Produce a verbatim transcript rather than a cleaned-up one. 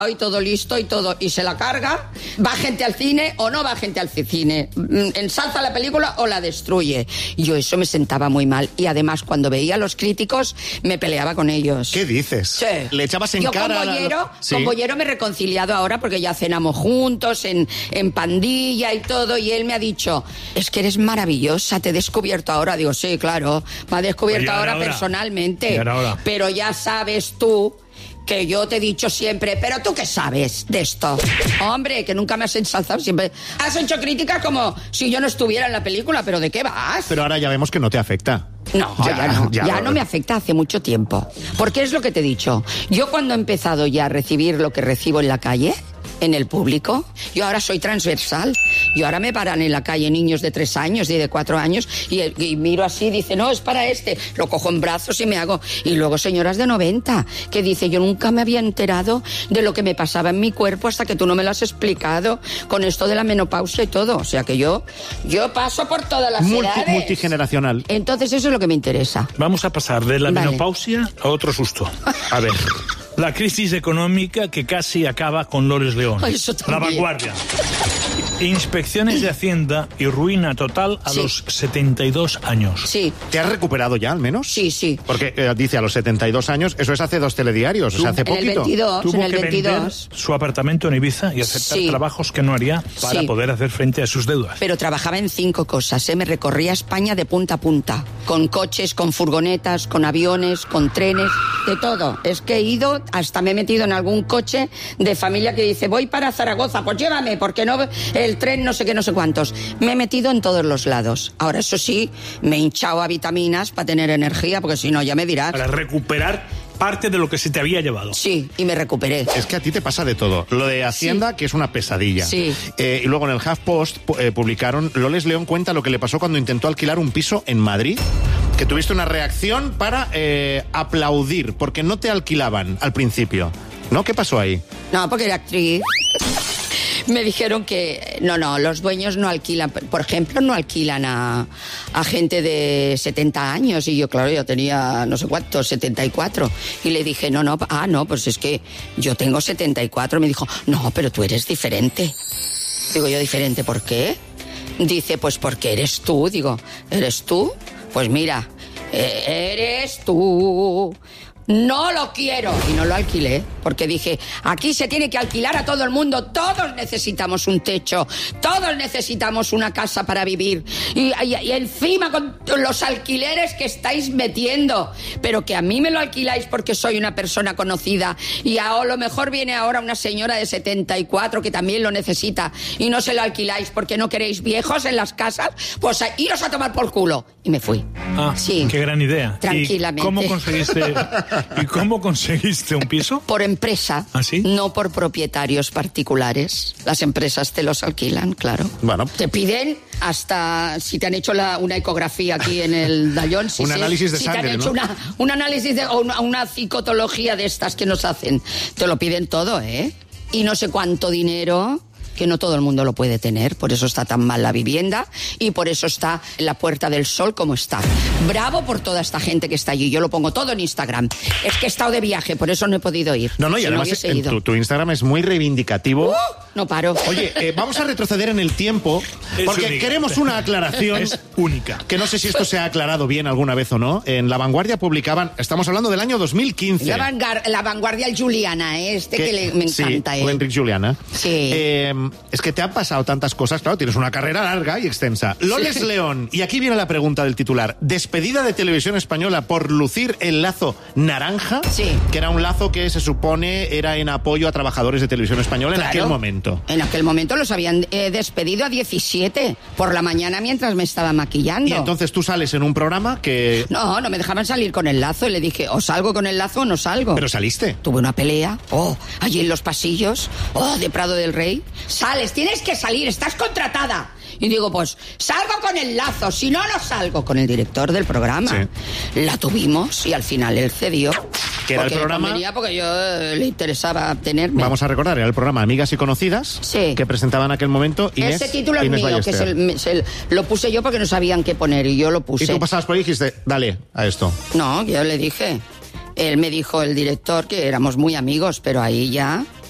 y todo listo y todo, y se la carga, va gente al cine o no va gente al cine, ensalza la película o la destruye. Yo eso me sentaba muy mal, y además cuando veía a los críticos me peleaba con ellos. ¿Qué dices? Sí. Le echabas en Yo cara con Bollero, la... sí. con Bollero me he reconciliado ahora porque ya cenamos juntos en, en pandilla y todo, y él me ha dicho, es que eres maravillosa, te he descubierto ahora. Digo, sí, claro, me ha descubierto Oye, ahora, ahora personalmente, ahora, ahora. pero ya sabes tú que yo te he dicho siempre, pero ¿tú qué sabes de esto? Hombre, que nunca me has ensalzado, siempre has hecho críticas como si yo no estuviera en la película, pero ¿de qué vas? Pero ahora ya vemos que no te afecta. No, ya, ya no, ya, ya no me afecta hace mucho tiempo. Porque es lo que te he dicho, yo cuando he empezado ya a recibir lo que recibo en la calle, en el público, yo ahora soy transversal. Yo ahora me paran en la calle niños de tres años y de cuatro años y, y miro así, dice, no, es para este. Lo cojo en brazos y me hago... Y luego señoras de noventa, que dice, yo nunca me había enterado de lo que me pasaba en mi cuerpo hasta que tú no me lo has explicado con esto de la menopausia y todo. O sea que yo, yo paso por todas las Multi, edades. multigeneracional. Entonces eso es lo que me interesa. Vamos a pasar de la Vale. menopausia a otro susto. A ver, la crisis económica que casi acaba con Loles León. Ay, eso La también. vanguardia. Inspecciones de Hacienda y ruina total a Sí. los setenta y dos años. Sí, ¿Te has recuperado ya, al menos? sí, sí. Porque eh, dice a los setenta y dos años, eso es hace dos telediarios, o sea, hace En el poquito. veintidós, Tuvo en el que veintidós. vender su apartamento en Ibiza y aceptar Sí. trabajos que no haría para Sí. poder hacer frente a sus deudas. Pero trabajaba en cinco cosas, ¿eh? Me recorría España de punta a punta, con coches, con furgonetas, con aviones, con trenes, de todo. Es que he ido, hasta me he metido en algún coche de familia que dice, voy para Zaragoza, pues llévame, porque no el tren no sé qué, no sé cuántos. Me he metido en todos los lados. Ahora, eso sí, me he hinchado a vitaminas para tener energía, porque si no, ya me dirás. Para recuperar parte de lo que se te había llevado. Sí, y me recuperé. Es que a ti te pasa de todo. Lo de Hacienda, Sí. que es una pesadilla. Sí. Eh, y luego en el HuffPost pu- eh, publicaron, Loles León cuenta lo que le pasó cuando intentó alquilar un piso en Madrid, que tuviste una reacción para eh, aplaudir, porque no te alquilaban al principio. ¿No? ¿Qué pasó ahí? No, porque era actriz. Me dijeron que, no, no, los dueños no alquilan, por ejemplo, no alquilan a, a gente de setenta años. Y yo, claro, yo tenía no sé cuántos, setenta y cuatro. Y le dije, no, no, ah, no, pues es que yo tengo setenta y cuatro. Me dijo, no, pero tú eres diferente. Digo yo, ¿diferente por qué? Dice, pues porque eres tú. Digo, ¿eres tú? Pues mira, eres tú. No lo quiero. Y no lo alquilé, porque dije, aquí se tiene que alquilar a todo el mundo. Todos necesitamos un techo, todos necesitamos una casa para vivir. Y, y, y encima con los alquileres que estáis metiendo. Pero que a mí me lo alquiláis porque soy una persona conocida. Y a lo mejor viene ahora una señora de setenta y cuatro que también lo necesita. Y no se lo alquiláis porque no queréis viejos en las casas. Pues a, iros a tomar por culo. Y me fui. Ah, Sí. qué gran idea. Tranquilamente. ¿Y cómo conseguiste, ¿y cómo conseguiste un piso? Por empresa, ¿Ah, sí? no por propietarios particulares. Las empresas te los alquilan, claro. Bueno. Te piden hasta si te han hecho la, una ecografía aquí en el Dallón. Si Un se- análisis de si sangre, te han hecho ¿no? una, un análisis de, o una, una psicotología de estas que nos hacen. Te lo piden todo, ¿eh? Y no sé cuánto dinero, que no todo el mundo lo puede tener, por eso está tan mal la vivienda y por eso está la Puerta del Sol como está. Bravo por toda esta gente que está allí, yo lo pongo todo en Instagram. Es que he estado de viaje, por eso no he podido ir. No, no, y Si además hubiese en ido. tu, tu Instagram es muy reivindicativo. ¡Uh! No paro. Oye, eh, vamos a retroceder en el tiempo, Es porque única. queremos una aclaración. Es única. Que no sé si esto se ha aclarado bien alguna vez o no. En La Vanguardia publicaban, estamos hablando del año dos mil quince. La, vanguar- la vanguardia el Juliana, ¿eh? este que, le, me encanta. Sí, ¿eh? o Enric Juliana. Sí. Eh, es que te han pasado tantas cosas, claro, tienes una carrera larga y extensa. Loles Sí. León, y aquí viene la pregunta del titular. ¿Despedida de Televisión Española por lucir el lazo naranja? Sí. Que era un lazo que se supone era en apoyo a trabajadores de Televisión Española Claro. en aquel momento. En aquel momento los habían eh, despedido a diecisiete por la mañana mientras me estaba maquillando. Y entonces tú sales en un programa que... No, no me dejaban salir con el lazo y le dije, o salgo con el lazo o no salgo. Pero saliste. Tuve una pelea, oh, allí en los pasillos, oh, de Prado del Rey. Sales, tienes que salir, estás contratada. Y digo, pues, salgo con el lazo, si no, no salgo. Con el director del programa. Sí. La tuvimos y al final él cedió. Que era el Porque programa- convenía, porque yo eh, le interesaba tenerme. Vamos a recordar, era el programa Amigas y Conocidas, Sí. que presentaba en aquel momento Inés, Ese título es Inés mío, que Ballester. es el- es el- lo puse yo porque no sabían qué poner y yo lo puse. Y tú pasabas por ahí y dijiste, dale a esto. No, yo le dije. Él me dijo, el director, que éramos muy amigos, pero ahí ya